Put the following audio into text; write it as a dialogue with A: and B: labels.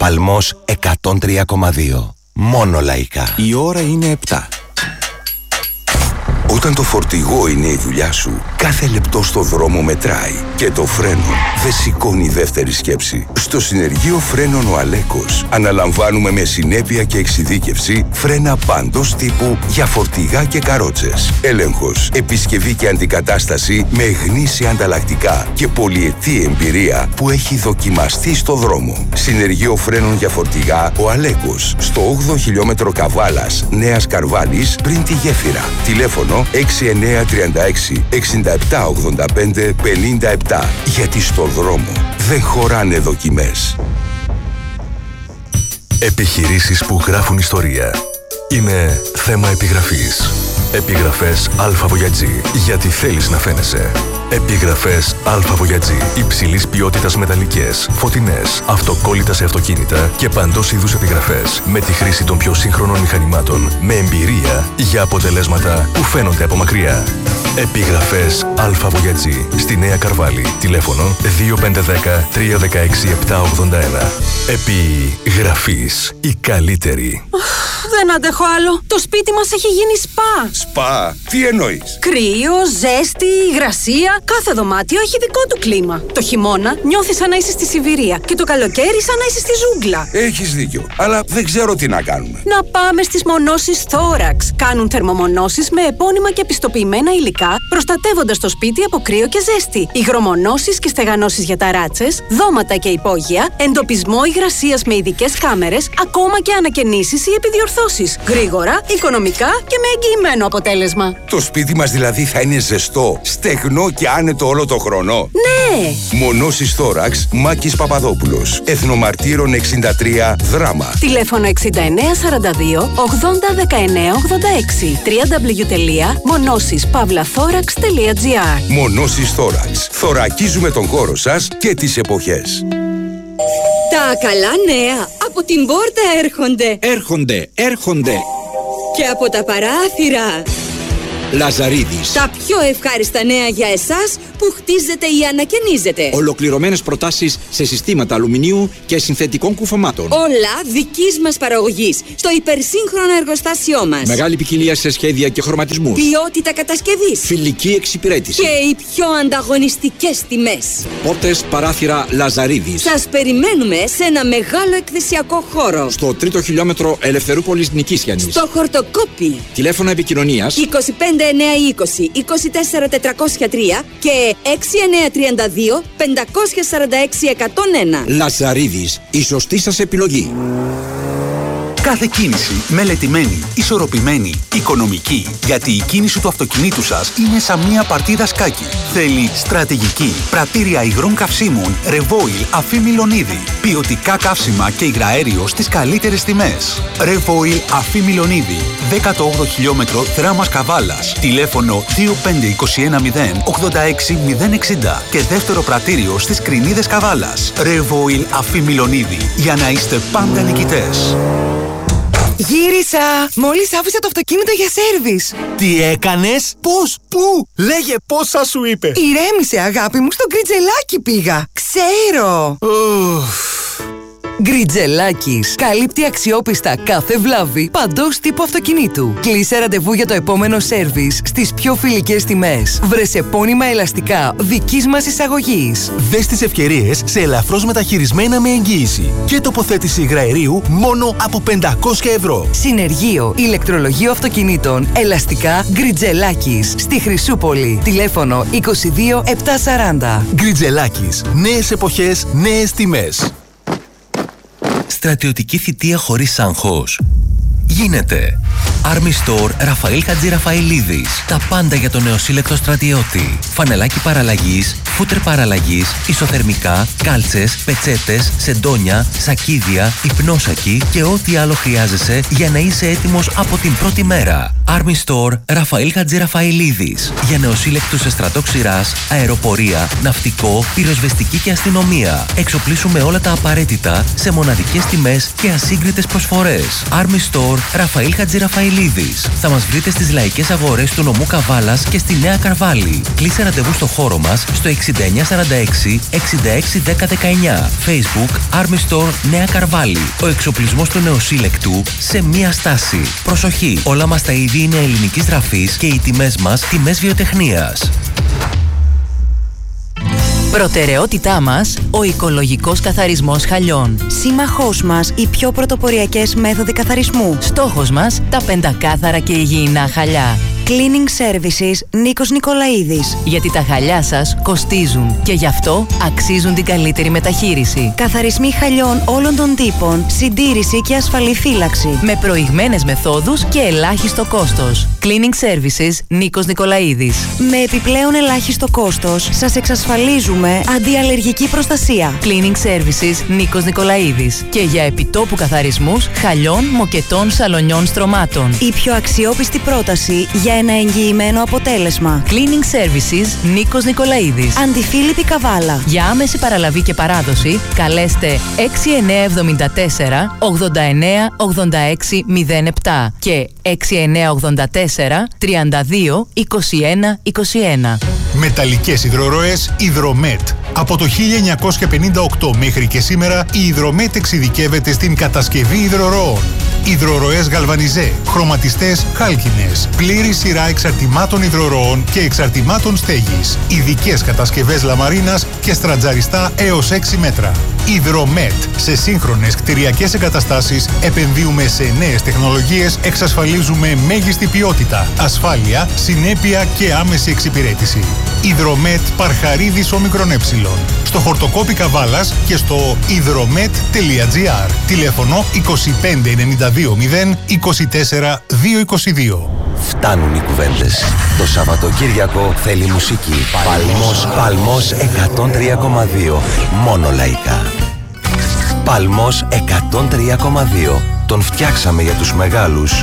A: Παλμός 103,2. Μόνο λαϊκά.
B: Η ώρα είναι 7.
C: Όταν το φορτηγό είναι η δουλειά σου, κάθε λεπτό στο δρόμο μετράει και το φρένο δεν σηκώνει δεύτερη σκέψη. Στο συνεργείο φρένων ο Αλέκος αναλαμβάνουμε με συνέπεια και εξειδίκευση φρένα παντός τύπου για φορτηγά και καρότσες. Έλεγχος, επισκευή και αντικατάσταση με γνήσια ανταλλακτικά και πολυετή εμπειρία που έχει δοκιμαστεί στο δρόμο. Συνεργείο φρένων για φορτηγά ο Αλέκος, στο 8ο χιλιόμετρο Καβάλας, Νέας Καρβάλης, πριν τη γέφυρα. Τηλέφωνο 6936 6785 57. Γιατί στο δρόμο δεν χωράνε δοκιμές.
D: Επιχειρήσεις που γράφουν ιστορία. Είναι θέμα επιγραφής. Επιγραφές ΑΒΓ. Γιατί θέλεις να φαίνεσαι. Επιγραφές ΑΒΓ. Υψηλής ποιότητας μεταλλικές, φωτεινές, αυτοκόλλητα σε αυτοκίνητα και παντός είδους επιγραφές. Με τη χρήση των πιο σύγχρονων μηχανημάτων. Με εμπειρία για αποτελέσματα που φαίνονται από μακριά. Επιγραφές ΑΒΓ. Στη Νέα Καρβάλη. Τηλέφωνο 2510 316 781. Επιγραφής. Η καλύτερη.
E: Δεν αντέχω άλλο. Το σπίτι μας έχει γίνει σπα.
C: Σπα? Τι εννοείς?
E: Κρύο, ζέστη, υγρασία. Κάθε δωμάτιο έχει δικό του κλίμα. Το χειμώνα νιώθεις σαν να είσαι στη Σιβηρία και το καλοκαίρι σαν να είσαι στη ζούγκλα.
C: Έχεις δίκιο, αλλά δεν ξέρω τι να κάνουμε.
E: Να πάμε στις μονώσεις Thorax. Κάνουν θερμομονώσεις με επώνυμα και πιστοποιημένα υλικά, προστατεύοντας το σπίτι από κρύο και ζέστη. Υγρομονώσεις και στεγανώσεις για ταράτσες, δώματα και υπόγεια, εντοπισμό υγρασίας με ειδικές κάμερες, ακόμα και ανακαινήσεις ή επιδιορθώσεις. Γρήγορα, οικονομικά και με εγγυημένο αποτέλεσμα.
C: Το σπίτι μας δηλαδή θα είναι ζεστό, στεγνό και άνετο όλο το χρόνο?
E: Ναι!
C: Μονώσεις Thorax, Μάκης Παπαδόπουλος. Εθνομαρτύρων 63, Δράμα.
E: Τηλέφωνο 6942 80 19 86. www.monosispavlathorax.gr.
C: Μονώσεις Thorax. Θωρακίζουμε τον χώρο σας και τις εποχές.
F: Τα καλά νέα από την πόρτα
B: Έρχονται.
F: και από τα παράθυρα.
B: Λαζαρίδης.
F: Τα πιο ευχάριστα νέα για εσάς που χτίζετε ή ανακαινίζετε.
B: Ολοκληρωμένες προτάσεις σε συστήματα αλουμινίου και συνθετικών κουφωμάτων.
F: Όλα δικής μας παραγωγής στο υπερσύγχρονο εργοστάσιό μας.
B: Μεγάλη ποικιλία σε σχέδια και χρωματισμούς.
F: Ποιότητα κατασκευής.
B: Φιλική εξυπηρέτηση.
F: Και οι πιο ανταγωνιστικές τιμές.
B: Πόρτες, παράθυρα Λαζαρίδης.
F: Σας περιμένουμε σε ένα μεγάλο εκθεσιακό χώρο.
B: Στο 3ο χιλιόμετρο Ελευθερούπολης Νικήσιανης.
F: Στο Χορτοκόπι.
B: Τηλέφωνο επικοινωνίας
F: 25920 24403 και 6932 546 101.
B: Λαζαρίδης, η σωστή σας επιλογή.
G: Κάθε κίνηση μελετημένη, ισορροπημένη, οικονομική, γιατί η κίνηση του αυτοκινήτου σας είναι σαν μία παρτίδα σκάκι. Θέλει στρατηγική, πρατήρια υγρών καυσίμων, Revoil Αφή Μιλονίδη. Ποιοτικά καύσιμα και υγραέριο στις καλύτερες τιμές. Revoil Αφή Μιλονίδη, 18ο χιλιόμετρο Θράμας Καβάλας. Τηλέφωνο 25210 86060 και δεύτερο πρατήριο στις Κρινίδες Καβάλας. Revoil Αφή Μιλονίδη, για να είστε πάντα νικητές.
H: Γύρισα! Μόλις άφησα το αυτοκίνητο για σέρβις.
I: Τι έκανες? Πώς? Πού? Λέγε πόσα σου είπε.
H: Ηρέμησε αγάπη μου, στο Γκριτζελάκι πήγα. Ξέρω. Γκριτζελάκης. Καλύπτει αξιόπιστα κάθε βλάβη παντός τύπου αυτοκινήτου. Κλείσε ραντεβού για το επόμενο σέρβις στις πιο φιλικές τιμές. Βρες επώνυμα ελαστικά δικής μας εισαγωγής.
I: Δες τις ευκαιρίες σε ελαφρώς μεταχειρισμένα με εγγύηση και τοποθέτηση υγραερίου μόνο από 500 ευρώ.
H: Συνεργείο ηλεκτρολογίου αυτοκινήτων ελαστικά Γκριτζελάκης στη Χρυσούπολη. Τηλέφωνο 22 740.
I: Γκριτζελάκης. Νέες εποχές, νέες τιμές.
A: Στρατιωτική θητεία χωρίς άγχος. Γίνεται. Army Store Ραφαήλ Χατζηραφαηλίδης. Τα πάντα για τον νεοσύλλεκτο στρατιώτη. Φανελάκι παραλλαγής, φούτερ παραλλαγής, ισοθερμικά, κάλτσες, πετσέτες, σεντόνια, σακίδια, υπνόσακι και ό,τι άλλο χρειάζεσαι για να είσαι έτοιμος από την πρώτη μέρα. Army Store Ραφαήλ Χατζηραφαηλίδης. Για νεοσύλλεκτους σε στρατό ξηράς, αεροπορία, ναυτικό, πυροσβεστική και αστυνομία. Εξοπλίσουμε όλα τα απαραίτητα σε μοναδικές τιμές και ασύγκριτες προσφορές. Army Store Ραφαήλ Χατζηραφαηλίδης. Θα μας βρείτε στις λαϊκές αγορές του νομού Καβάλας και στη Νέα Καρβάλη. Κλείσε ραντεβού στο χώρο μας στο 6942 6946 661019. Facebook Army Store Νέα Καρβάλη. Ο εξοπλισμός του νεοσύλλεκτου σε μία στάση. Προσοχή! Όλα μας τα είδη είναι ελληνικής τραφής και οι τιμές μας τιμές βιοτεχνίας.
H: Προτεραιότητά μας, ο οικολογικός καθαρισμός χαλιών.
J: Σύμμαχός μας, οι πιο πρωτοποριακές μέθοδοι καθαρισμού.
H: Στόχος μας, τα πεντακάθαρα και υγιεινά χαλιά.
J: Cleaning Services, Νίκος Νικολαίδης.
H: Γιατί τα χαλιά σας κοστίζουν και γι' αυτό αξίζουν την καλύτερη μεταχείριση.
J: Καθαρισμοί χαλιών όλων των τύπων, συντήρηση και ασφαλή φύλαξη.
H: Με προηγμένες μεθόδους και ελάχιστο κόστος. Cleaning Services, Νίκος Νικολαίδης.
J: Με επιπλέον ελάχιστο κόστος, σας εξασφαλίζουμε αντιαλλεργική προστασία.
H: Cleaning Services, Νίκος Νικολαίδης. Και για επιτόπου καθαρισμούς χαλιών, μοκετών, σαλονιών, στρωμάτων.
J: Η πιο αξιόπιστη πρόταση για ένα εγγυημένο αποτέλεσμα.
H: Cleaning Services, Νίκος Νικολαίδης.
J: Αντιφίλιππη Καβάλα.
H: Για άμεση παραλαβή και παράδοση, καλέστε 6974 89 86 07 και 6984 32 21 21.
K: Μεταλλικές υδροροές Υδρομέτ. Από το 1958 μέχρι και σήμερα η Υδρομέτ εξειδικεύεται στην κατασκευή υδροροών. Υδροροές γαλβανιζέ, χρωματιστές χάλκινες, πλήρη σειρά εξαρτημάτων υδροροών και εξαρτημάτων στέγης, ειδικές κατασκευές λαμαρίνας και στρατζαριστά έως 6 μέτρα. Υδρομέτ. Σε σύγχρονες κτηριακές εγκαταστάσεις επενδύουμε σε νέες τεχνολογίες, εξασφαλίζουμε μέγιστη ποιότητα, ασφάλεια, συνέπεια και άμεση εξυπηρέτηση. Υδρομέτ Παρχαρίδης ΟΜΕ. Στο χορτοκόπη Καβάλας και στο hydromet.gr. Τηλέφωνο 25 92 0 24 222.
L: Φτάνουν οι κουβέντες. Το Σαββατοκύριακο θέλει μουσική. Παλμός 103,2. Μόνο λαϊκά. Παλμός 103,2. Τον φτιάξαμε για τους μεγάλους